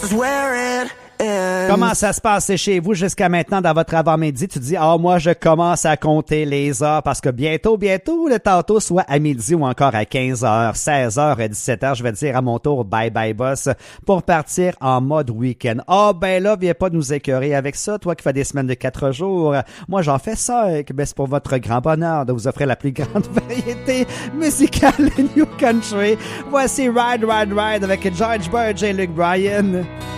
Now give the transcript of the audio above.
is where it ends. Comment ça se passe chez vous jusqu'à maintenant dans votre avant-midi? Tu dis, moi, je commence à compter les heures parce que bientôt, le tantôt, soit à midi ou encore à 15h, 16h, 17h, je vais dire à mon tour, bye bye boss, pour partir en mode week-end. Ben là, viens pas nous écœurer avec ça, toi qui fais des semaines de 4 jours. Moi, j'en fais 5, ben c'est pour votre grand bonheur de vous offrir la plus grande variété musicale New Country. Voici Ride, Ride, Ride avec George Burge et Luke Bryan.